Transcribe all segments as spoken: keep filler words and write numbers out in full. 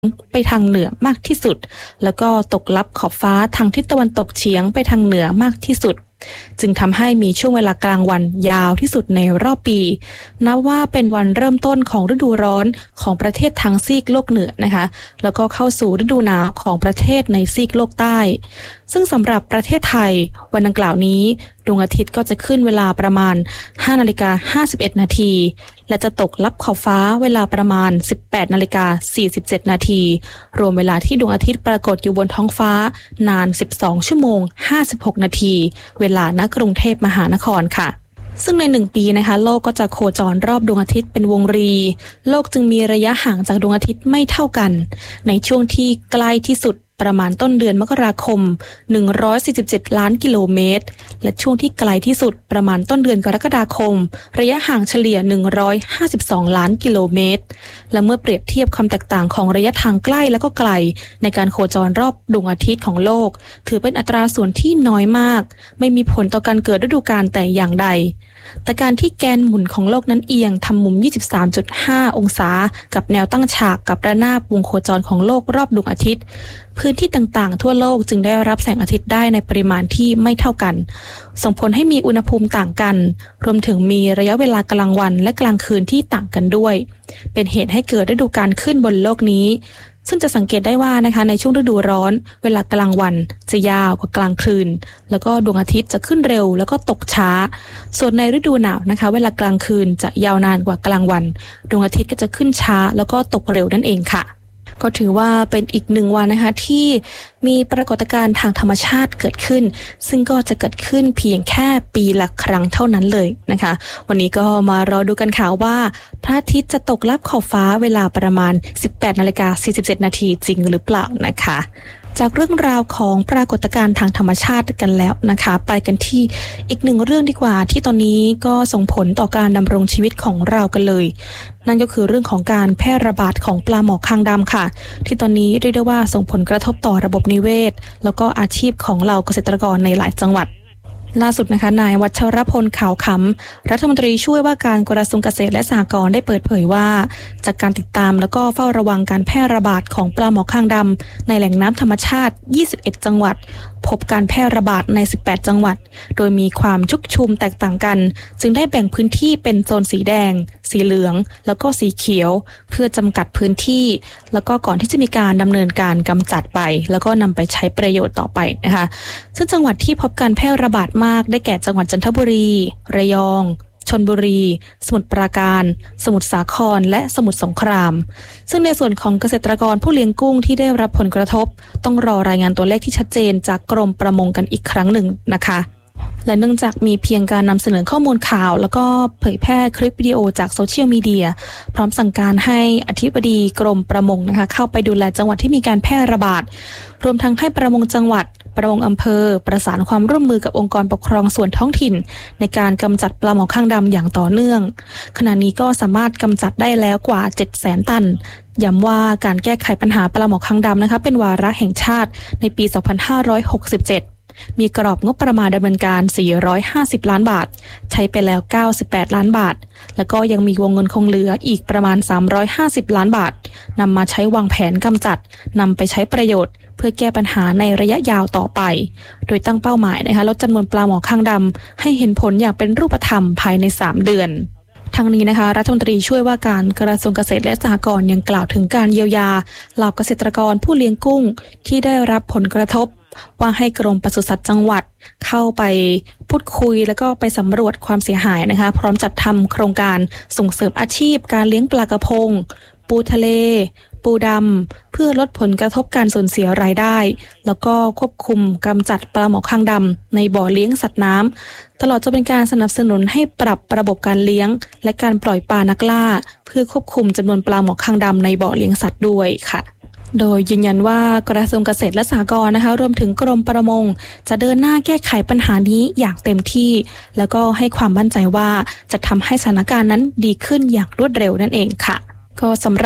ไปทางเหนือมากที่สุดแล้วก็ตกลับขอบฟ้าทางทิศตะวันตกเฉียงไปทางเหนือมากที่สุดจึงทำให้มีช่วงเวลากลางวันยาวที่สุดในรอบปีนับว่าเป็นวันเริ่มต้นของฤดูร้อนของประเทศทางซีกโลกเหนือนะคะแล้วก็เข้าสู่ฤดูหนาวของประเทศในซีกโลกใต้ซึ่งสำหรับประเทศไทยวันดังกล่าวนี้ดวงอาทิตย์ก็จะขึ้นเวลาประมาณ ห้านาฬิกาห้าสิบเอ็ดนาทีและจะตกลับขอบฟ้าเวลาประมาณ สิบแปดนาฬิกาสี่สิบเจ็ดนาทีรวมเวลาที่ดวงอาทิตย์ปรากฏอยู่บนท้องฟ้านานสิบสองชั่วโมงห้าสิบหกนาทีเวลาณกรุงเทพมหานครค่ะซึ่งในหนึ่งปีนะคะโลกก็จะโคจรรอบดวงอาทิตย์เป็นวงรีโลกจึงมีระยะห่างจากดวงอาทิตย์ไม่เท่ากันในช่วงที่ใกล้ที่สุดประมาณต้นเดือนมกราคมหนึ่งร้อยสี่สิบเจ็ดล้านกิโลเมตรและช่วงที่ไกลที่สุดประมาณต้นเดือนกรกฎาคมระยะห่างเฉลี่ยหนึ่งร้อยห้าสิบสองล้านกิโลเมตรและเมื่อเปรียบเทียบความแตกต่างของระยะทางใกล้และก็ไกลในการโคจรรอบดวงอาทิตย์ของโลกถือเป็นอัตราส่วนที่น้อยมากไม่มีผลต่อการเกิดฤดูกาลแต่อย่างใดแต่การที่แกนหมุนของโลกนั้นเอียงทำมุม ยี่สิบสามจุดห้า องศากับแนวตั้งฉากกับระนาบวงโคจรของโลกรอบดวงอาทิตย์พื้นที่ต่างๆทั่วโลกจึงได้รับแสงอาทิตย์ได้ในปริมาณที่ไม่เท่ากันส่งผลให้มีอุณหภูมิต่างกันรวมถึงมีระยะเวลากลางวันและกลางคืนที่ต่างกันด้วยเป็นเหตุให้เกิดฤดูกาลขึ้นบนโลกนี้ซึ่งจะสังเกตได้ว่านะคะในช่วงฤดูร้อนเวลากลางวันจะยาวกว่ากลางคืนแล้วก็ดวงอาทิตย์จะขึ้นเร็วแล้วก็ตกช้าส่วนในฤดูหนาวนะคะเวลากลางคืนจะยาวนานกว่ากลางวันดวงอาทิตย์ก็จะขึ้นช้าแล้วก็ตกเร็วนั่นเองค่ะก็ถือว่าเป็นอีกหนึ่งวันนะคะที่มีปรากฏการณ์ทางธรรมชาติเกิดขึ้นซึ่งก็จะเกิดขึ้นเพียงแค่ปีละครั้งเท่านั้นเลยนะคะวันนี้ก็มารอดูกันค่ะว่าพระอาทิตย์จะตกลับขอบฟ้าเวลาประมาณ สิบแปดนาฬิกาสี่สิบเจ็ดนาทีจริงหรือเปล่านะคะจากเรื่องราวของปรากฏการณ์ทางธรรมชาติกันแล้วนะคะไปกันที่อีกหนึ่งเรื่องดีกว่าที่ตอนนี้ก็ส่งผลต่อการดำรงชีวิตของเรากันเลยนั่นก็คือเรื่องของการแพร่ระบาดของปลาหมอคางดำค่ะที่ตอนนี้เรียกได้ว่าส่งผลกระทบต่อระบบนิเวศแล้วก็อาชีพของเหล่าเกษตรกรในหลายจังหวัดล่าสุดนะคะนายวัชรพลขาวขำรัฐมนตรีช่วยว่าการกระทรวงเกษตรและสหกรณ์ได้เปิดเผยว่าจากการติดตามแล้วก็เฝ้าระวังการแพร่ระบาดของปลาหมอคางดำในแหล่งน้ำธรรมชาติยี่สิบเอ็ดจังหวัดพบการแพร่ระบาดในสิบแปดจังหวัดโดยมีความชุกชุมแตกต่างกันจึงได้แบ่งพื้นที่เป็นโซนสีแดงสีเหลืองแล้วก็สีเขียวเพื่อจำกัดพื้นที่แล้วก็ก่อนที่จะมีการดำเนินการกำจัดไปแล้วก็นำไปใช้ประโยชน์ต่อไปนะคะซึ่งจังหวัดที่พบการแพร่ระบาดมากได้แก่จังหวัดจันทบุรีระยองชลบุรีสมุทรปราการสมุทรสาครและสมุทรสงครามซึ่งในส่วนของเกษตรกรผู้เลี้ยงกุ้งที่ได้รับผลกระทบต้องรอรายงานตัวเลขที่ชัดเจนจากกรมประมงกันอีกครั้งหนึ่งนะคะและเนื่องจากมีเพียงการนำเสนอข้อมูลข่าวแล้วก็เผยแพร่คลิปวิดีโอจากโซเชียลมีเดียพร้อมสั่งการให้อธิบดีกรมประมงนะคะเข้าไปดูแลจังหวัดที่มีการแพร่ระบาดรวมทั้งให้ประมงจังหวัดประมงอำเภอประสานความร่วมมือกับองค์กรปกครองส่วนท้องถิ่นในการกำจัดปลาหมอคางดำอย่างต่อเนื่องขณะนี้ก็สามารถกำจัดได้แล้วกว่า เจ็ดแสน ตันย้ำว่าการแก้ไขปัญหาปลาหมอคางดำนะคะเป็นวาระแห่งชาติในปี สองพันห้าร้อยหกสิบเจ็ดมีกรอบงบประมาณดำเนินการ สี่ร้อยห้าสิบ ล้านบาทใช้ไปแล้ว เก้าสิบแปด ล้านบาทแล้วก็ยังมีวงเงินคงเหลืออีกประมาณ สามร้อยห้าสิบ ล้านบาทนำมาใช้วางแผนกำจัดนำไปใช้ประโยชน์เพื่อแก้ปัญหาในระยะยาวต่อไปโดยตั้งเป้าหมายนะคะลดจำนวนปลาหมอคางดำให้เห็นผลอย่างเป็นรูปธรรมภายในสามเดือนทั้งนี้นะคะรัฐมนตรีช่วยว่าการกระทรวงเกษตรและสหกรณ์ยังกล่าวถึงการเยียวยาเหล่าเกษตรกรผู้เลี้ยงกุ้งที่ได้รับผลกระทบว่าให้กรมปศุสัตว์จังหวัดเข้าไปพูดคุยแล้วก็ไปสำรวจความเสียหายนะคะพร้อมจัดทำโครงการส่งเสริมอาชีพการเลี้ยงปลากระพงปูทะเลปูดำเพื่อลดผลกระทบการสูญเสียรายได้แล้วก็ควบคุมกำจัดปลาหมอคางดำในบ่อเลี้ยงสัตว์น้ำตลอดจะเป็นการสนับสนุนให้ปรับระบบการเลี้ยงและการปล่อยปลานักล่าเพื่อควบคุมจำนวนปลาหมอคางดำในบ่อเลี้ยงสัตว์ด้วยค่ะโดยยืนยันว่ากระทรวงเกษตรและสหกรณ์นะคะรวมถึงกรมประมงจะเดินหน้าแก้ไขปัญหานี้อย่างเต็มที่แล้วก็ให้ความมั่นใจว่าจะทำให้สถานการณ์นั้นดีขึ้นอย่างรวดเร็วนั่นเองค่ะก็สำหรับป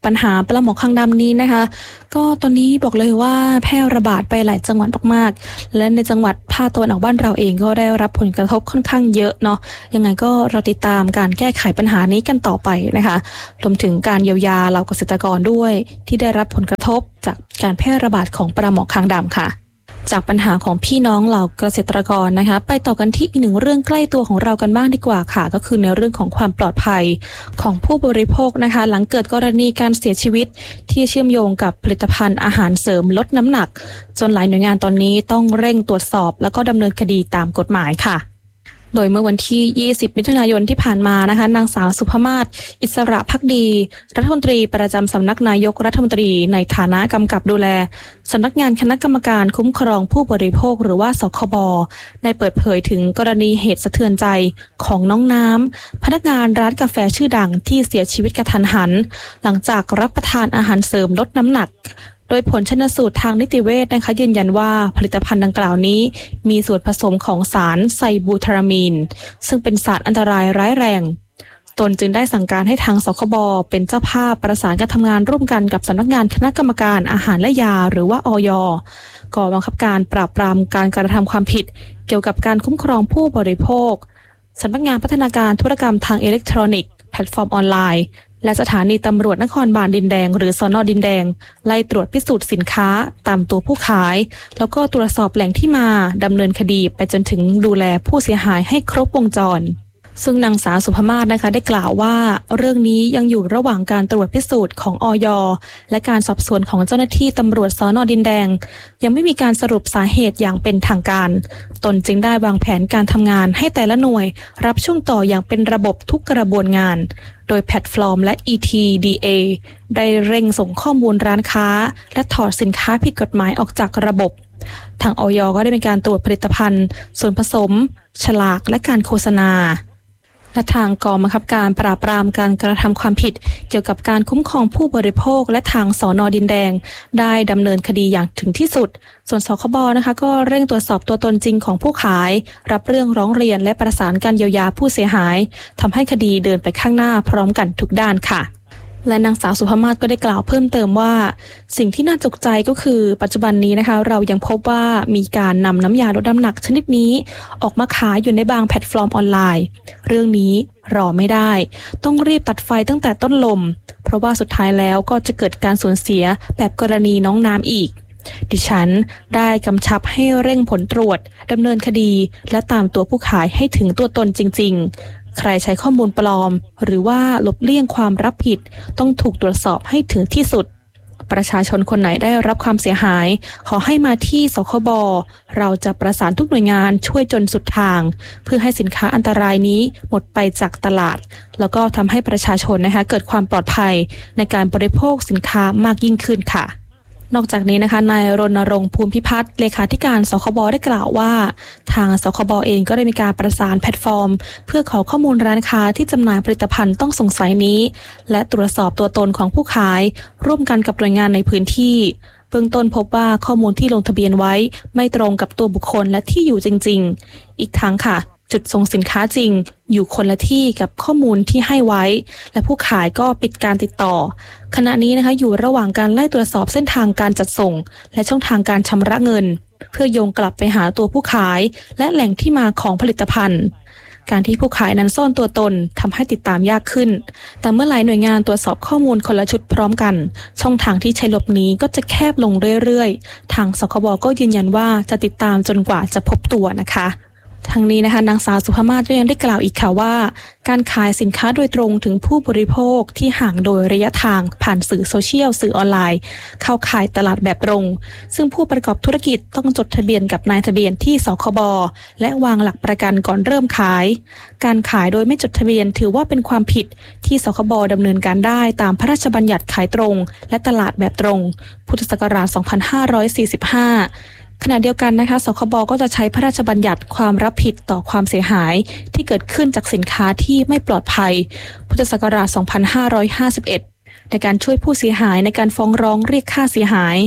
ปัญหาปลาหมอคางดำนี้นะคะก็ตอนนี้บอกเลยว่าแพร่ระบาดไปหลายจังหวัดมากๆและในจังหวัดภาคตะวันออกบ้านเราเองก็ได้รับผลกระทบค่อนข้างเยอะเนาะยังไงก็เราติดตามการแก้ไขปัญหานี้กันต่อไปนะคะรวมถึงการเยียวยาเหล่าเกษตรกรด้วยที่ได้รับผลกระทบจากการแพร่ระบาดของปลาหมอคางดำค่ะจากปัญหาของพี่น้องเหล่าเกษตรกรนะคะไปต่อกันที่อีกหนึ่งเรื่องใกล้ตัวของเรากันบ้างดีกว่าค่ะก็คือในเรื่องของความปลอดภัยของผู้บริโภคนะคะหลังเกิดกรณีการเสียชีวิตที่เชื่อมโยงกับผลิตภัณฑ์อาหารเสริมลดน้ำหนักจนหลายหน่วยงานตอนนี้ต้องเร่งตรวจสอบแล้วก็ดำเนินคดีตามกฎหมายค่ะโดยเมื่อวันที่ยี่สิบมิถุนายนที่ผ่านมานะคะนางสาวสุภมาศอิสระภักดีรัฐมนตรีประจำสำนักนายกรัฐมนตรีในฐานะกำกับดูแลสำนักงานคณะกรรมการคุ้มครองผู้บริโภคหรือว่าสคบได้เปิดเผยถึงกรณีเหตุสะเทือนใจของน้องน้ำพนักงานร้านกาแฟชื่อดังที่เสียชีวิตกระทันหันหลังจากรับประทานอาหารเสริมลดน้ำหนักโดยผลชันสูตรทางนิติเวชนะคะยืนยันว่าผลิตภัณฑ์ดังกล่าวนี้มีส่วนผสมของสารไซบูทารามีนซึ่งเป็นสารอันตรายร้ายแรงตนจึงได้สั่งการให้ทางสคบเป็นเจ้าภาพประสานการทำงานร่วมกันกับสำนักงานคณะกรรมการอาหารและยาหรือว่าอย.กองบังคับการปราบปรามการกระทำความผิดเกี่ยวกับการคุ้มครองผู้บริโภคสำนักงานพัฒนาการธุรกรรมทางอิเล็กทรอนิกส์แพลตฟอร์มออนไลน์และสถานีตำรวจนครบาลดินแดงหรือสน.ดินแดงไล่ตรวจพิสูจน์สินค้าตามตัวผู้ขายแล้วก็ตรวจสอบแหล่งที่มาดำเนินคดีไปจนถึงดูแลผู้เสียหายให้ครบวงจรซึ่งนางสาวสุภมาศนะคะได้กล่าวว่าเรื่องนี้ยังอยู่ระหว่างการตรวจพิสูจน์ของอย.และการสอบสวนของเจ้าหน้าที่ตำรวจสน.ดินแดงยังไม่มีการสรุปสาเหตุอย่างเป็นทางการตนจึงได้วางแผนการทำงานให้แต่ละหน่วยรับช่วงต่ออย่างเป็นระบบทุกกระบวนงานโดยแพลตฟอร์มและ อี ที ดี เอ ได้เร่งส่งข้อมูลร้านค้าและถอดสินค้าผิดกฎหมายออกจากระบบทางอย.ก็ได้มีการตรวจผลิตภัณฑ์ส่วนผสมฉลากและการโฆษณาและทางกองบังคับการปราบปรามการกระทำความผิดเกี่ยวกับการคุ้มครองผู้บริโภคและทางสน.ดินแดงได้ดำเนินคดีอย่างถึงที่สุดส่วนสคบนะคะก็เร่งตรวจสอบตัวตนจริงของผู้ขายรับเรื่องร้องเรียนและประสานการเยียวยาผู้เสียหายทำให้คดีเดินไปข้างหน้าพร้อมกันทุกด้านค่ะและนางสาวสุภมาศก็ได้กล่าวเพิ่มเติมว่าสิ่งที่น่าตกใจก็คือปัจจุบันนี้นะคะเรายังพบว่ามีการนำน้ำยาลดน้ำหนักชนิดนี้ออกมาขายอยู่ในบางแพลตฟอร์มออนไลน์เรื่องนี้รอไม่ได้ต้องรีบตัดไฟตั้งแต่ต้นลมเพราะว่าสุดท้ายแล้วก็จะเกิดการสูญเสียแบบกรณีน้องน้ำอีกดิฉันได้กำชับให้เร่งผลตรวจดำเนินคดีและตามตัวผู้ขายให้ถึงตัวตนจริงๆใครใช้ข้อมูลปลอมหรือว่าหลบเลี่ยงความรับผิดต้องถูกตรวจสอบให้ถึงที่สุดประชาชนคนไหนได้รับความเสียหายขอให้มาที่สคบเราจะประสานทุกหน่วยงานช่วยจนสุดทางเพื่อให้สินค้าอันตรายนี้หมดไปจากตลาดแล้วก็ทำให้ประชาชนนะคะเกิดความปลอดภัยในการบริโภคสินค้ามากยิ่งขึ้นค่ะนอกจากนี้นะคะนายรณรงค์ภูมิพิพัฒน์เลขาธิการสคบได้กล่าวว่าทางสคบเองก็ได้มีการประสานแพลตฟอร์มเพื่อขอข้อมูลร้านค้าที่จำหน่ายผลิตภัณฑ์ต้องสงสัยนี้และตรวจสอบตัวตนของผู้ขายร่วมกันกับหน่วยงานในพื้นที่เบื้องต้นพบว่าข้อมูลที่ลงทะเบียนไว้ไม่ตรงกับตัวบุคคลและที่อยู่จริงๆอีกทั้งค่ะจุดส่งสินค้าจริงอยู่คนละที่กับข้อมูลที่ให้ไว้และผู้ขายก็ปิดการติดต่อขณะนี้นะคะอยู่ระหว่างการไล่ตรวจสอบเส้นทางการจัดส่งและช่องทางการชำระเงินเพื่อโยงกลับไปหาตัวผู้ขายและแหล่งที่มาของผลิตภัณฑ์การที่ผู้ขายนั้นซ่อนตัวตนทำให้ติดตามยากขึ้นแต่เมื่อหลายหน่วยงานตรวจสอบข้อมูลคนละชุดพร้อมกันช่องทางที่ใช้หลบหนีก็จะแคบลงเรื่อยๆทางสคบก็ยืนยันว่าจะติดตามจนกว่าจะพบตัวนะคะทั้งนี้นะคะนางสาวสุภมาศก็ยังได้กล่าวอีกค่ะว่าการขายสินค้าโดยตรงถึงผู้บริโภคที่ห่างโดยระยะทางผ่านสื่อโซเชียลสื่อออนไลน์เข้าขายตลาดแบบตรงซึ่งผู้ประกอบธุรกิจต้องจดทะเบียนกับนายทะเบียนที่สคบและวางหลักประกันก่อนเริ่มขายการขายโดยไม่จดทะเบียนถือว่าเป็นความผิดที่สคบดำเนินการได้ตามพระราชบัญญัติขายตรงและตลาดแบบตรงพุทธศักราชสองพันห้าร้อยสี่สิบห้าขณะเดียวกันนะคะสคบก็จะใช้พระราชบัญญัติความรับผิดต่อความเสียหายที่เกิดขึ้นจากสินค้าที่ไม่ปลอดภัยพุทธศักราชสองพันห้าร้อยห้าสิบเอ็ดในการช่วยผู้เสียหายในการฟ้องร้องเรียกค่าเสียหาย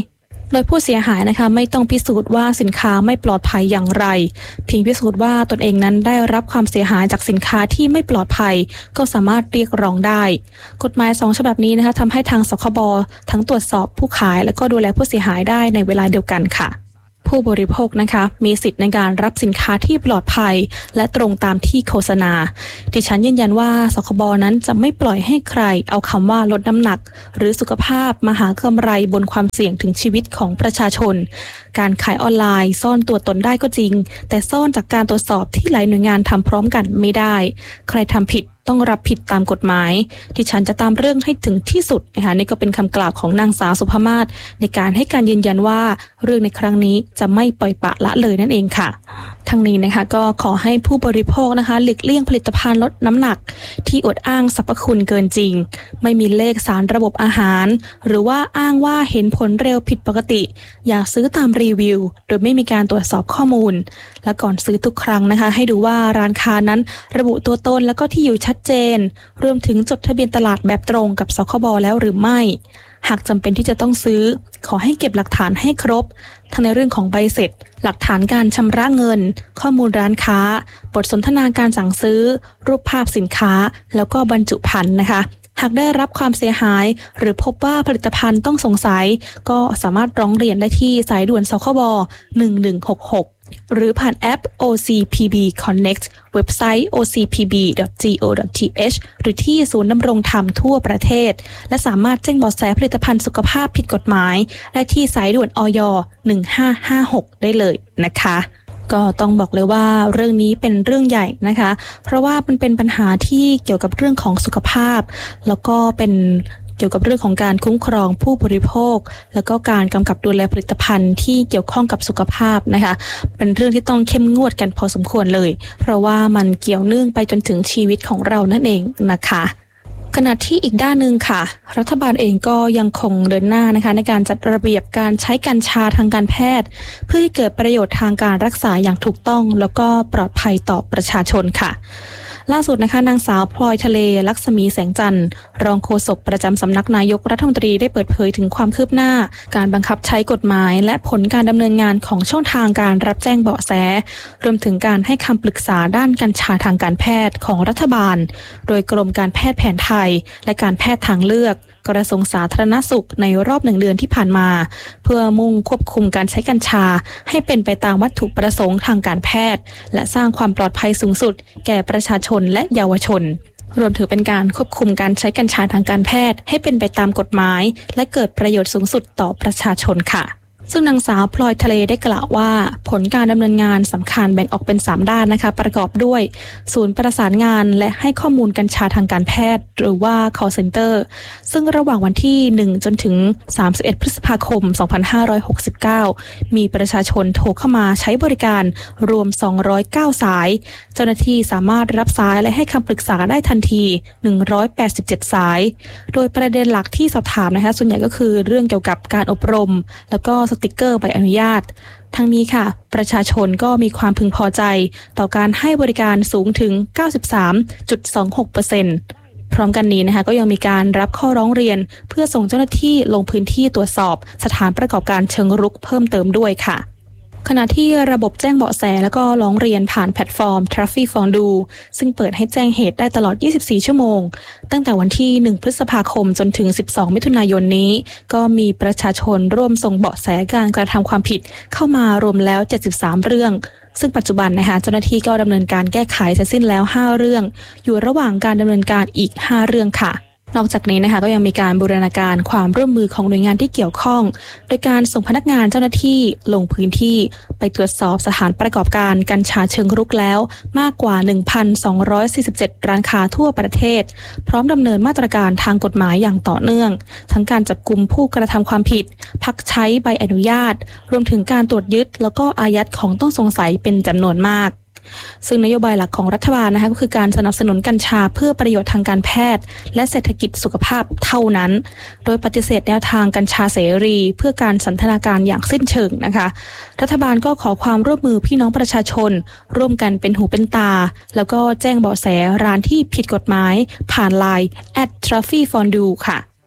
โดยผู้เสียหายนะคะไม่ต้องพิสูจน์ว่าสินค้าไม่ปลอดภัยอย่างไรเพียงพิสูจน์ว่าตนเองนั้นได้รับความเสียหายจากสินค้าที่ไม่ปลอดภัยก็สามารถเรียกร้องได้กฎหมายสองฉบับนี้นะคะทำให้ทางสคบทั้งตรวจสอบผู้ขายและก็ดูแลผู้เสียหายได้ในเวลาเดียวกันค่ะผู้บริโภคนะคะมีสิทธิ์ในการรับสินค้าที่ปลอดภัยและตรงตามที่โฆษณาดิฉันยืนยันว่าสคบนั้นจะไม่ปล่อยให้ใครเอาคำว่าลดน้ำหนักหรือสุขภาพมาหากำไรบนความเสี่ยงถึงชีวิตของประชาชนการขายออนไลน์ซ่อนตัวตนได้ก็จริงแต่ซ่อนจากการตรวจสอบที่หลายหน่วยงานทำพร้อมกันไม่ได้ใครทำผิดต้องรับผิดตามกฎหมายที่ฉันจะตามเรื่องให้ถึงที่สุดนะคะนี่ก็เป็นคำกล่าวของนางสาวสุภมาศในการให้การยืนยันว่าเรื่องในครั้งนี้จะไม่ปล่อยปละละเลยนั่นเองค่ะทั้งนี้นะคะก็ขอให้ผู้บริโภคนะคะหลีกเลี่ยงผลิตภัณฑ์ลดน้ำหนักที่อวดอ้างสรรพคุณเกินจริงไม่มีเลขสารระบบอาหารหรือว่าอ้างว่าเห็นผลเร็วผิดปกติอย่าซื้อตามรีวิวโดยไม่มีการตรวจสอบข้อมูลและก่อนซื้อทุกครั้งนะคะให้ดูว่าร้านค้านั้นระบุตัวตนแล้วก็ที่อยู่ชัดเจนรวมถึงจดทะเบียนตลาดแบบตรงกับสคบแล้วหรือไม่หากจำเป็นที่จะต้องซื้อขอให้เก็บหลักฐานให้ครบทั้งในเรื่องของใบเสร็จหลักฐานการชำระเงินข้อมูลร้านค้าบทสนทนาการสั่งซื้อรูปภาพสินค้าแล้วก็บรรจุภัณฑ์นะคะหากได้รับความเสียหายหรือพบว่าผลิตภัณฑ์ต้องสงสัยก็สามารถร้องเรียนได้ที่สายด่วนสคบหนึ่งหนึ่งหกหกหรือผ่านแอป โอ ซี พี บี Connect เว็บไซต์ โอ ซี พี บี ดอท จี โอ ดอท ที เอช หรือที่ศูนย์ดำรงธรรมทั่วประเทศและสามารถแจ้งเบาะแสผลิตภัณฑ์สุขภาพผิดกฎหมายได้ที่สายด่วนอย หนึ่งห้าห้าหกได้เลยนะคะก็ต้องบอกเลยว่าเรื่องนี้เป็นเรื่องใหญ่นะคะเพราะว่ามันเป็นปัญหาที่เกี่ยวกับเรื่องของสุขภาพแล้วก็เป็นเกี่ยวกับเรื่องของการคุ้มครองผู้บริโภคแล้วก็การกำกับดูแลผลิตภัณฑ์ที่เกี่ยวข้องกับสุขภาพนะคะเป็นเรื่องที่ต้องเข้มงวดกันพอสมควรเลยเพราะว่ามันเกี่ยวเนื่องไปจนถึงชีวิตของเรานั่นเองนะคะขณะที่อีกด้านหนึ่งค่ะรัฐบาลเองก็ยังคงเดินหน้านะคะในการจัดระเบียบการใช้กัญชาทางการแพทย์เพื่อให้เกิดประโยชน์ทางการรักษาอย่างถูกต้องแล้วก็ปลอดภัยต่อประชาชนค่ะล่าสุดนะคะนางสาวพลอยทะเลลักษมีแสงจันทร์รองโฆษกประจำสำนักนายกรัฐมนตรีได้เปิดเผยถึงความคืบหน้าการบังคับใช้กฎหมายและผลการดำเนินงานของช่องทางการรับแจ้งเบาะแสรวมถึงการให้คำปรึกษาด้านกัญชาทางการแพทย์ของรัฐบาลโดยกรมการแพทย์แผนไทยและการแพทย์ทางเลือกกระทรวงสาธารณสุขในรอบหนึ่งเดือนที่ผ่านมาเพื่อมุ่งควบคุมการใช้กัญชาให้เป็นไปตามวัตถุประสงค์ทางการแพทย์และสร้างความปลอดภัยสูงสุดแก่ประชาชนและเยาวชนรวมถือเป็นการควบคุมการใช้กัญชาทางการแพทย์ให้เป็นไปตามกฎหมายและเกิดประโยชน์สูงสุดต่อประชาชนค่ะซึ่งนางสาวพลอยทะเลได้กล่าวว่าผลการดำเนินงานสำคัญแบ่งออกเป็นสามด้านนะคะประกอบด้วยศูนย์ประสานงานและให้ข้อมูลกัญชาทางการแพทย์หรือว่า call center ซึ่งระหว่างวันที่หนึ่งจนถึงสามสิบเอ็ดพฤษภาคมสองพันห้าร้อยหกสิบเก้ามีประชาชนโทรเข้ามาใช้บริการรวมสองร้อยเก้าสายเจ้าหน้าที่สามารถรับสายและให้คำปรึกษาได้ทันทีหนึ่งร้อยแปดสิบเจ็ดสายโดยประเด็นหลักที่สอบถามนะคะส่วนใหญ่ก็คือเรื่องเกี่ยวกับการอบรมแล้วก็สติกเกอร์ใบอนุญาตทั้งนี้ค่ะประชาชนก็มีความพึงพอใจต่อการให้บริการสูงถึง เก้าสิบสามจุดสองหกเปอร์เซ็นต์ พร้อมกันนี้นะคะก็ยังมีการรับข้อร้องเรียนเพื่อส่งเจ้าหน้าที่ลงพื้นที่ตรวจสอบสถานประกอบการเชิงรุกเพิ่มเติมด้วยค่ะขณะที่ระบบแจ้งเบาะแสและก็ร้องเรียนผ่านแพลตฟอร์ม Traffic Fondue ซึ่งเปิดให้แจ้งเหตุได้ตลอดยี่สิบสี่ชั่วโมงตั้งแต่วันที่หนึ่งพฤษภาคมจนถึงสิบสองมิถุนายนนี้ก็มีประชาชนร่วมส่งเบาะแสการกระทำความผิดเข้ามารวมแล้วเจ็ดสิบสามเรื่องซึ่งปัจจุบันนะคะเจ้าหน้าที่ก็ดำเนินการแก้ไขเสร็จสิ้นแล้วห้าเรื่องอยู่ระหว่างการดำเนินการอีกห้าเรื่องค่ะนอกจากนี้นะคะก็ยังมีการบูรณาการความร่วมมือของหน่วยงานที่เกี่ยวข้องโดยการส่งพนักงานเจ้าหน้าที่ลงพื้นที่ไปตรวจสอบสถานประกอบการกัญชาเชิงรุกแล้วมากกว่า หนึ่งพันสองร้อยสี่สิบเจ็ด ร้านค้าทั่วประเทศพร้อมดำเนินมาตรการทางกฎหมายอย่างต่อเนื่องทั้งการจับกุมผู้กระทำความผิดพักใช้ใบอนุญาตรวมถึงการตรวจยึดแล้วก็อายัดของต้องสงสัยเป็นจำนวนมากซึ่งนโยบายหลักของรัฐบาลนะคะก็คือการสนับสนุนกัญชาเพื่อประโยชน์ทางการแพทย์และเศรษฐกิจสุขภาพเท่านั้นโดยปฏิเสธแนวทางกัญชาเสรีเพื่อการสันทนาการอย่างสิ้นเชิงนะคะรัฐบาลก็ขอความร่วมมือพี่น้องประชาชนร่วมกันเป็นหูเป็นตาแล้วก็แจ้งเบาะแสร้านที่ผิดกฎหมายผ่านไลน์ แอท Traffic Fondue ค่ะ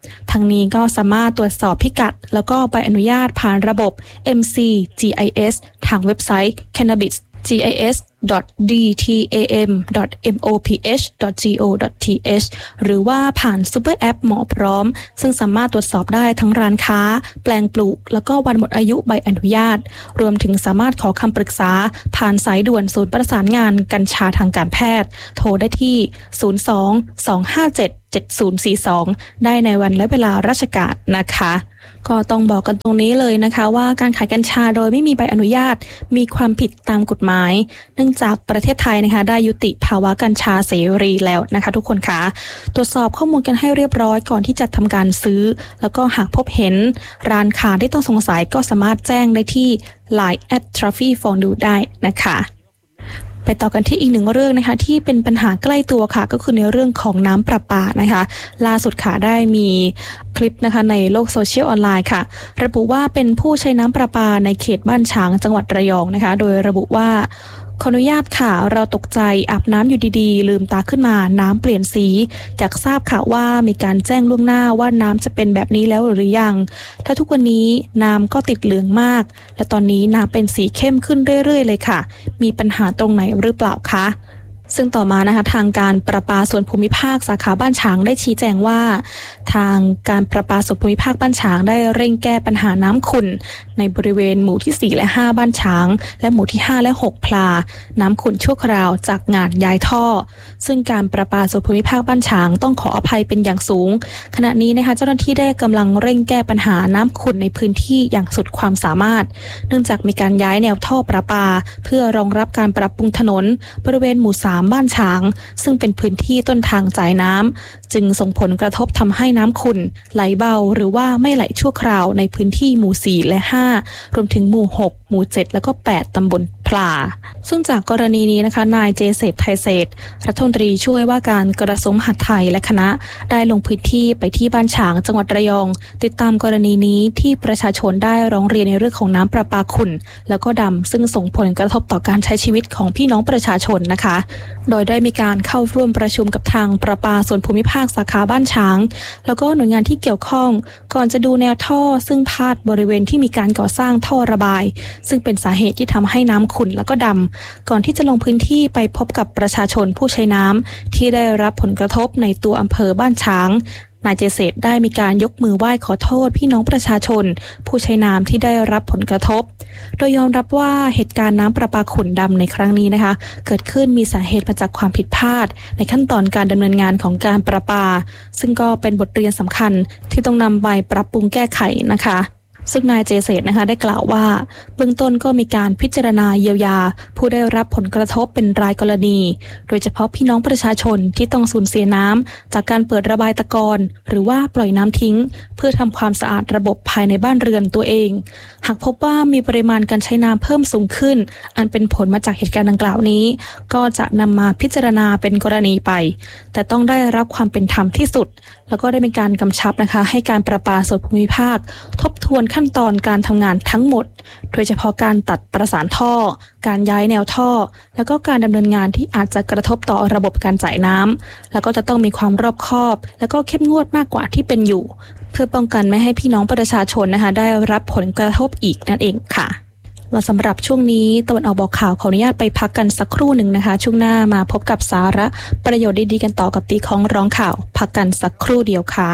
ทั้งนี้ก็สามารถตรวจสอบพิกัดแล้วก็ใบอนุญาตผ่านระบบ เอ็ม ซี จี ไอ เอส ทางเว็บไซต์ cannabis จี ไอ เอส ดอท ดี ที เอ เอ็ม ดอท เอ็ม โอ พี เอช ดอท จี โอ ดอท ที เอช หรือว่าผ่านซูเปอร์แอปหมอพร้อมซึ่งสามารถตรวจสอบได้ทั้งร้านค้าแปลงปลูกแล้วก็วันหมดอายุใบอนุญาตรวมถึงสามารถขอคำปรึกษาผ่านสายด่วนศูนย์ประสานงานกัญชาทางการแพทย์โทรได้ที่ศูนย์ สอง สอง ห้า เจ็ด เจ็ด ศูนย์ สี่ สองได้ในวันและเวลาราชการนะคะก็ต้องบอกกันตรงนี้เลยนะคะว่าการขายกัญชาโดยไม่มีใบอนุญาตมีความผิดตามกฎหมายเนื่องจากประเทศไทยนะคะได้ยุติภาวะกัญชาเสรีแล้วนะคะทุกคนคะตรวจสอบข้อมูลกันให้เรียบร้อยก่อนที่จะทำการซื้อแล้วก็หากพบเห็นร้านค้าที่ต้องสงสัยก็สามารถแจ้งได้ที่ ไลน์ แอท ทราฟฟี่ ฟองดู ได้นะคะไปต่อกันที่อีกหนึ่งเรื่องนะคะที่เป็นปัญหาใกล้ตัวค่ะก็คือในเรื่องของน้ำประปานะคะล่าสุดค่ะได้มีคลิปนะคะในโลกโซเชียลออนไลน์ค่ะระบุว่าเป็นผู้ใช้น้ำประปาในเขตบ้านฉางจังหวัดระยองนะคะโดยระบุว่าขออนุญาตค่ะเราตกใจอาบน้ำอยู่ดีๆลืมตาขึ้นมาน้ำเปลี่ยนสีจากทราบค่ะว่ามีการแจ้งล่วงหน้าว่าน้ำจะเป็นแบบนี้แล้วหรือยังถ้าทุกวันนี้น้ำก็ติดเหลืองมากและตอนนี้น้ำเป็นสีเข้มขึ้นเรื่อยๆเลยค่ะมีปัญหาตรงไหนหรือเปล่าคะซึ่งต่อมานะคะทางการประปาส่วนภูมิภาคสาขาบ้านฉางได้ชี้แจงว่าทางการประปาส่วนภูมิภาคบ้านฉางได้เร่งแก้ปัญหาน้ำขุ่นในบริเวณหมู่ที่สี่และห้าบ้านฉางและหมู่ที่ห้าและหกพลาน้ำขุ่นชั่วคราวจากงานย้ายท่อซึ่งการประปาส่วนภูมิภาคบ้านฉางต้องขออภัยเป็นอย่างสูงขณะนี้นะคะเจ้าหน้าที่ได้กำลังเร่งแก้ปัญหาน้ำขุ่นในพื้นที่อย่างสุดความสามารถเนื่องจากมีการย้ายแนวท่อประปาเพื่อรองรับการปรับปรุงถนนบริเวณหมู่สามบ้านฉางซึ่งเป็นพื้นที่ต้นทางจ่ายน้ำจึงส่งผลกระทบทำให้น้ำขุ่นไหลเบาหรือว่าไม่ไหลชั่วคราวในพื้นที่หมู่สี่และห้ารวมถึงหมู่หกหมู่เจ็ดแล้วก็แปดตำบลพลาซึ่งจากกรณีนี้นะคะนายเจเศรษฐ์ไทยเศรษฐ์รัฐมนตรีช่วยว่าการกระทรวงมหาดไทยและคณะได้ลงพื้นที่ไปที่บ้านฉางจังหวัดระยองติดตามกรณีนี้ที่ประชาชนได้ร้องเรียนในเรื่องของน้ำประปาขุ่นแล้วก็ดำซึ่งส่งผลกระทบต่อการใช้ชีวิตของพี่น้องประชาชนนะคะโดยได้มีการเข้าร่วมประชุมกับทางประปาส่วนภูมิภาคสาขาบ้านฉางแล้วก็หน่วยงานที่เกี่ยวข้องก่อนจะดูแนวท่อซึ่งพาดบริเวณที่มีการก่อสร้างท่อระบายซึ่งเป็นสาเหตุที่ทำให้น้ำขุ่นแล้วก็ดำก่อนที่จะลงพื้นที่ไปพบกับประชาชนผู้ใช้น้ำที่ได้รับผลกระทบในตัวอำเภอบ้านฉางนายเจเศรษฐ์ได้มีการยกมือไหว้ขอโทษพี่น้องประชาชนผู้ใช้น้ำที่ได้รับผลกระทบโดยยอมรับว่าเหตุการณ์น้ำประปาขุ่นดำในครั้งนี้นะคะเกิดขึ้นมีสาเหตุมาจากความผิดพลาดในขั้นตอนการดำเนินงานของการประปาซึ่งก็เป็นบทเรียนสำคัญที่ต้องนำไปปรับปรุงแก้ไขนะคะซึ่งนายเจเศรษฐ์นะคะได้กล่าวว่าเบื้องต้นก็มีการพิจารณาเยียวยาผู้ได้รับผลกระทบเป็นรายกรณีโดยเฉพาะพี่น้องประชาชนที่ต้องสูญเสียน้ำจากการเปิดระบายตะกอนหรือว่าปล่อยน้ำทิ้งเพื่อทำความสะอาดระบบภายในบ้านเรือนตัวเองหากพบว่ามีปริมาณการใช้น้ำเพิ่มสูงขึ้นอันเป็นผลมาจากเหตุการณ์ดังกล่าวนี้ก็จะนำมาพิจารณาเป็นกรณีไปแต่ต้องได้รับความเป็นธรรมที่สุดแล้วก็ได้มีการกำชับนะคะให้การประปาส่วนภูมิภาคทบทวนขั้นตอนการทำงานทั้งหมดโดยเฉพาะการตัดประสานท่อการย้ายแนวท่อแล้วก็การดำเนินงานที่อาจจะกระทบต่อระบบการจ่ายน้ำแล้วก็จะต้องมีความรอบคอบแล้วก็เข้มงวดมากกว่าที่เป็นอยู่เพื่อป้องกันไม่ให้พี่น้องประชาชนนะคะได้รับผลกระทบอีกนั่นเองค่ะและสำหรับช่วงนี้ตะวันออกบอกข่าวขออนุญาตไปพักกันสักครู่หนึ่งนะคะช่วงหน้ามาพบกับสาระประโยชน์ดีๆกันต่อกับตีของร้องข่าวพักกันสักครู่เดียวค่ะ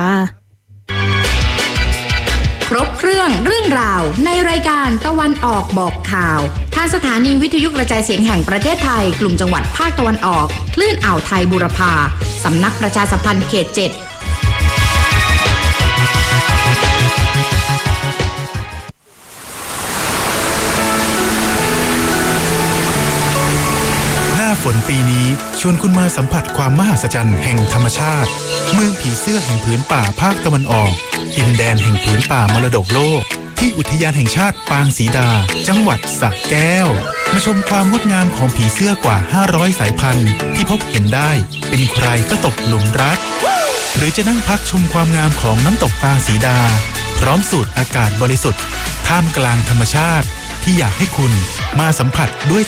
ครบเครื่องเรื่องราวในรายการตะวันออกบอกข่าวทางสถานีวิทยุกระจายเสียงแห่งประเทศไทยกลุ่มจังหวัดภาคตะวันออกคลื่นอ่าวไทยบูรพาสำนักประชาสัมพันธ์เขตเจ็ดฝนปีนี้ชวนคุณมาสัมผัสความมหัศจรรย์แห่งธรรมชาติเมืองผีเสื้อแห่งผืนป่าภาคตะวันออกดินแดนแห่งผืนป่ามรดกโลกที่อุทยานแห่งชาติปางศรีดาจังหวัดสระแก้วมาชมความงดงามของผีเสื้อกว่าห้าร้อยสายพันธุ์ที่พบเห็นได้เป็นใครก็ตกหลุมรักหรือจะนั่งพักชมความงามของน้ำตกปางศรีดาพร้อมสูดอากาศบริสุทธิ์ท่ามกลางธรรมชาติที่อยากให้คุณมาสัมผัสด้วย